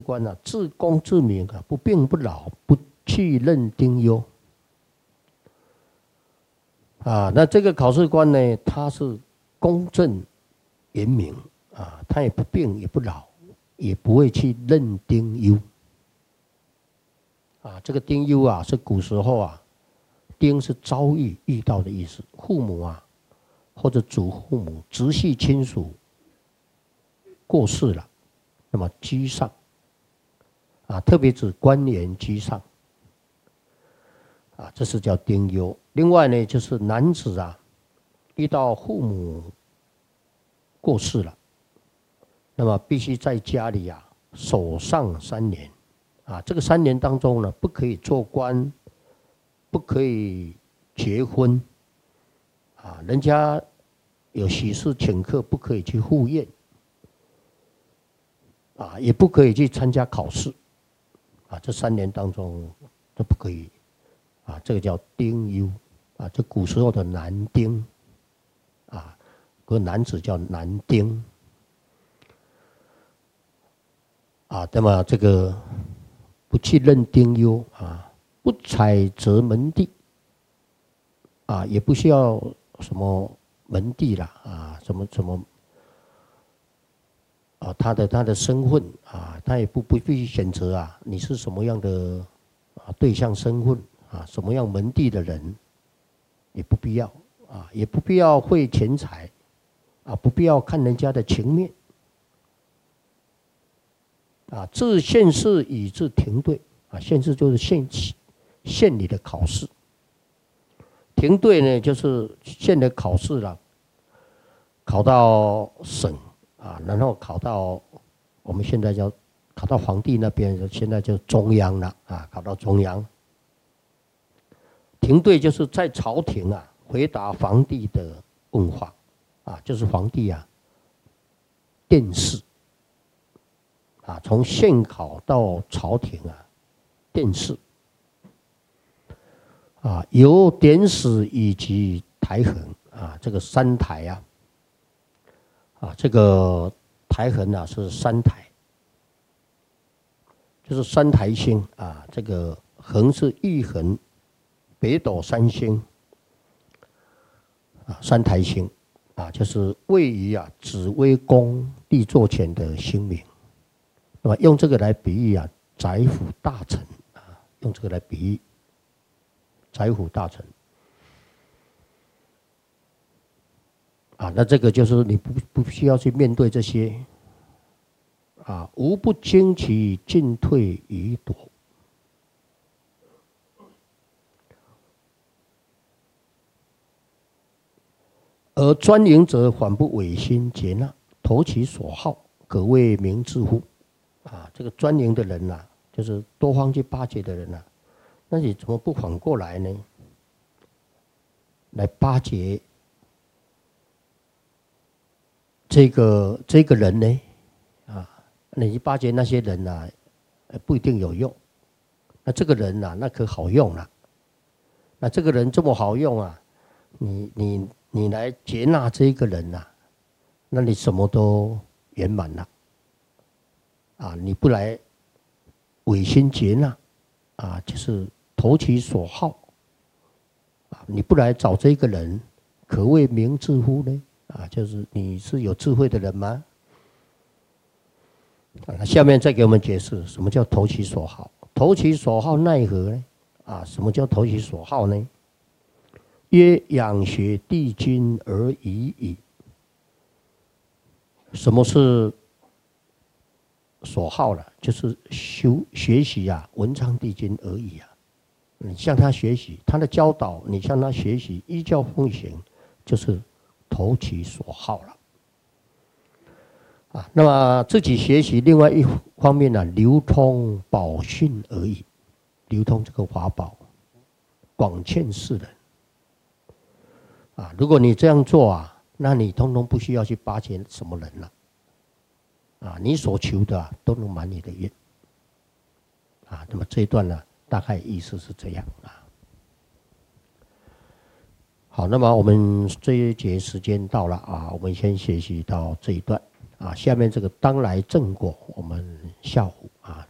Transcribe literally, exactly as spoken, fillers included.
官啊，自功自名啊，不病不老，不去任丁忧。啊，那这个考试官呢，他是公正严明啊，他也不病也不老，也不会去任丁忧。啊，这个丁忧啊，是古时候啊，丁是遭遇遇到的意思，父母啊，或者祖父母、直系亲属过世了，那么居上。啊，特别指官员居上，啊，这是叫丁忧。另外呢，就是男子啊，遇到父母过世了，那么必须在家里啊守丧三年，啊，这个三年当中呢，不可以做官，不可以结婚，啊，人家有喜事请客，不可以去赴宴，啊，也不可以去参加考试。啊，这三年当中都不可以，啊，这个叫丁忧，啊，这古时候的男丁，啊，个男子叫男丁，啊，那么这个不去任丁忧啊，不采择门第，啊，也不需要什么门第啦，啊，什么什么。啊，他的他的身份啊，他也不不必须选择啊，你是什么样的啊对象身份啊，什么样门第的人，也不必要啊，也不必要会钱财啊，不必要看人家的情面啊，自县试以至廷对啊，县试就是县县里的考试，廷对呢就是县的考试了，考到省。啊，然后考到我们现在叫考到皇帝那边，现在就中央了啊，考到中央。廷对就是在朝廷啊回答皇帝的问话，啊，就是皇帝啊殿试，啊，从县考到朝廷啊殿试，啊，由典史以及台衡啊，这个三台啊。啊，这个台衡啊是三台，就是三台星啊。这个衡是玉衡、北斗三星啊，三台星啊，就是位于啊紫微宫地座前的星名。那么用这个来比喻啊，宰辅大臣啊，用这个来比喻宰辅大臣。啊，那这个就是你不不需要去面对这些，啊，无不惊其进退于躲，而专营者反不违心节纳，投其所好，可谓明智乎？啊，这个专营的人呐、啊，就是多方去巴结的人呐、啊，那你怎么不反过来呢？来巴结这个这个人呢，啊，你去巴结那些人呐、啊，不一定有用。那这个人呐、啊，那可好用了。那这个人这么好用啊，你你你来接纳这个人呐、啊，那你什么都圆满了。啊，你不来违心接纳，啊，就是投其所好。啊，你不来找这个人，可谓明智乎呢？啊，就是你是有智慧的人吗？啊，下面再给我们解释什么叫投其所好。投其所好奈何呢？啊，什么叫投其所好呢？曰养学帝君而已矣。什么是所好了？就是修学习啊，文昌帝君而已啊。你向他学习，他的教导，你向他学习，依教奉行，就是投其所好了。啊，那么自己学习，另外一方面呢、啊，流通宝训而已，流通这个法宝，广劝世人。啊，如果你这样做啊，那你通通不需要去巴结什么人了。啊，你所求的、啊、都能满你的愿。啊，那么这一段呢，大概意思是这样啊。好，那么我们这一节时间到了啊，我们先学习到这一段。 啊，下面这个当来正果，我们下午啊